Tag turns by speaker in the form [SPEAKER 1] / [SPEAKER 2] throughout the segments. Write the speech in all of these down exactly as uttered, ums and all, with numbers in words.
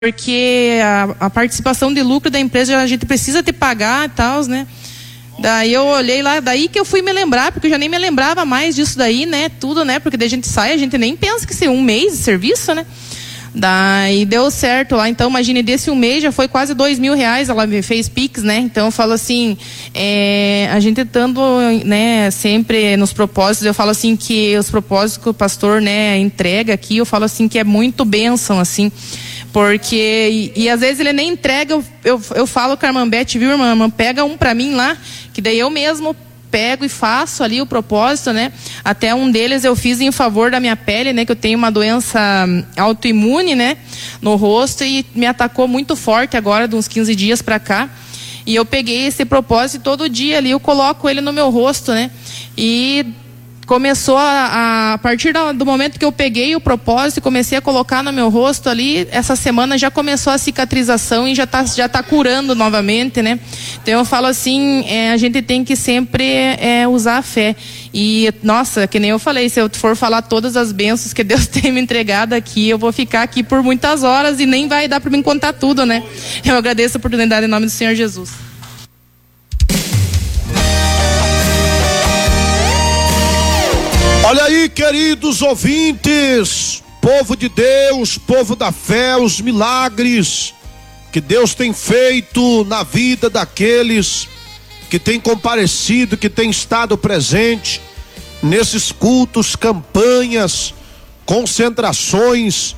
[SPEAKER 1] porque a, a participação de lucro da empresa a gente precisa te pagar e tal, né? Daí eu olhei lá, daí que eu fui me lembrar, porque eu já nem me lembrava mais disso daí, né? Tudo, né? Porque daí a gente sai, a gente nem pensa que ser um mês de serviço, né? Daí deu certo lá, então imagine, desse um mês já foi quase dois mil reais, ela me fez Pix, né? Então eu falo assim, é, a gente estando, né, sempre nos propósitos, eu falo assim que os propósitos que o pastor, né, entrega aqui, eu falo assim que é muito bênção, assim, porque, e, e às vezes ele nem entrega, eu, eu, eu falo com a irmã Beth, viu, irmã, irmã, pega um pra mim lá, que daí eu mesmo pego e faço ali o propósito, né? Até um deles eu fiz em favor da minha pele, né? Que eu tenho uma doença autoimune, né? No rosto, e me atacou muito forte agora, de uns quinze dias pra cá. E eu peguei esse propósito e todo dia ali eu coloco ele no meu rosto, né? E começou a, a partir do momento que eu peguei o propósito e comecei a colocar no meu rosto ali, essa semana já começou a cicatrização e já tá, já tá curando novamente, né? Então eu falo assim, é, a gente tem que sempre é, usar a fé. E, nossa, que nem eu falei, se eu for falar todas as bênçãos que Deus tem me entregado aqui, eu vou ficar aqui por muitas horas e nem vai dar para mim contar tudo, né? Eu agradeço a oportunidade em nome do Senhor Jesus.
[SPEAKER 2] Olha aí, queridos ouvintes, povo de Deus, povo da fé, os milagres que Deus tem feito na vida daqueles que têm comparecido, que têm estado presente nesses cultos, campanhas, concentrações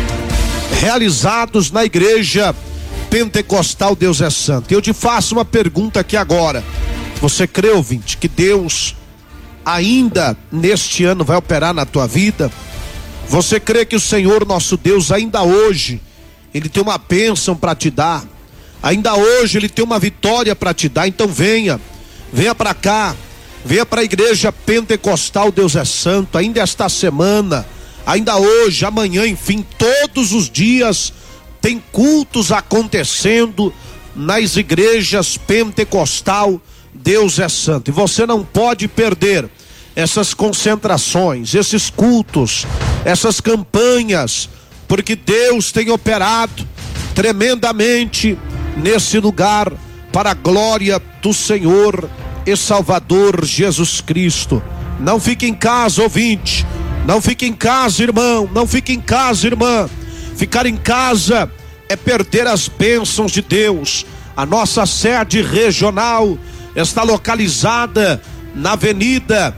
[SPEAKER 2] realizados na igreja pentecostal Deus é Santo. Eu te faço uma pergunta aqui agora. Você crê, ouvinte, que Deus ainda neste ano vai operar na tua vida? Você crê que o Senhor nosso Deus ainda hoje Ele tem uma bênção para te dar? Ainda hoje Ele tem uma vitória para te dar? Então venha, venha para cá, venha para a igreja pentecostal Deus é Santo, ainda esta semana, ainda hoje, amanhã, enfim, todos os dias tem cultos acontecendo nas igrejas pentecostal Deus é Santo, e você não pode perder essas concentrações, esses cultos, essas campanhas, porque Deus tem operado tremendamente nesse lugar para a glória do Senhor e Salvador Jesus Cristo. Não fique em casa, ouvinte, não fique em casa, irmão, não fique em casa, irmã. Ficar em casa é perder as bênçãos de Deus. A nossa sede regional está localizada na Avenida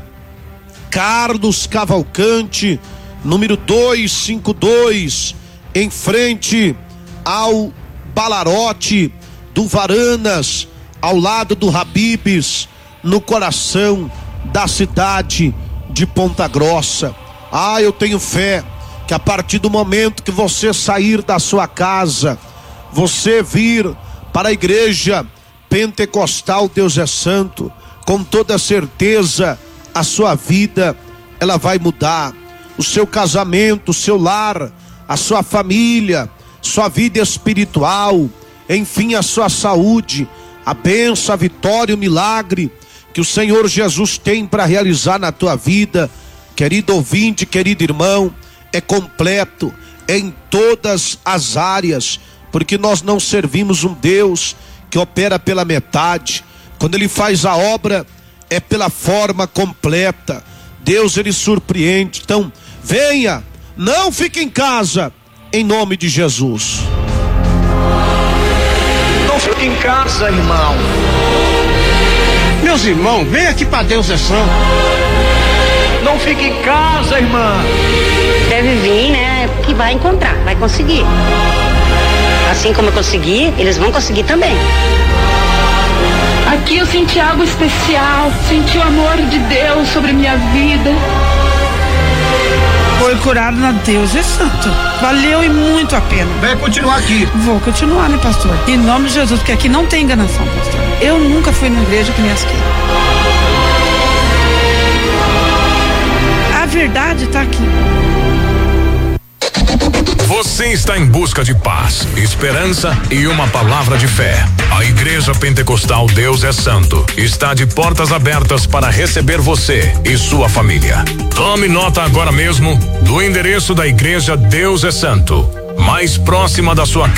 [SPEAKER 2] Carlos Cavalcante, número duzentos e cinquenta e dois, em frente ao Balarote do Varanas, ao lado do Habib's, no coração da cidade de Ponta Grossa. Ah, eu tenho fé que a partir do momento que você sair da sua casa, você vir para a igreja pentecostal Deus é Santo, com toda certeza a sua vida ela vai mudar, o seu casamento, o seu lar, a sua família, sua vida espiritual, enfim, a sua saúde, a bênção, a vitória, o milagre que o Senhor Jesus tem para realizar na tua vida, querido ouvinte, querido irmão, é completo em todas as áreas, porque nós não servimos um Deus que opera pela metade. Quando Ele faz a obra, é pela forma completa. Deus, Ele surpreende. Então, venha, não fique em casa, em nome de Jesus.
[SPEAKER 3] Não fique em casa, irmão. Meus irmãos, vem aqui para Deus é Santo. Não fique em casa, irmã.
[SPEAKER 4] Deve vir, né? Que vai encontrar, vai conseguir. Assim como eu consegui, eles vão conseguir também.
[SPEAKER 5] Aqui eu senti algo especial, senti o amor de Deus sobre minha vida.
[SPEAKER 6] Foi curado na Deus é Santo. Valeu e muito a pena.
[SPEAKER 3] Vai continuar aqui.
[SPEAKER 6] Vou continuar, né, pastor? Em nome de Jesus, porque aqui não tem enganação, pastor. Eu nunca fui na igreja que nem essa aqui. A verdade está aqui.
[SPEAKER 7] Você está em busca de paz, esperança e uma palavra de fé. A Igreja Pentecostal Deus é Santo está de portas abertas para receber você e sua família. Tome nota agora mesmo do endereço da Igreja Deus é Santo. mais próxima da sua